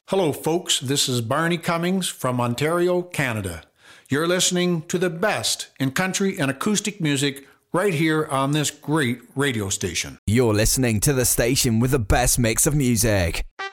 Hello, folks. This is Barney Cummings from Ontario, Canada. You're listening to the best in country and acoustic music right here on this great radio station. You're listening to the station with the best mix of music.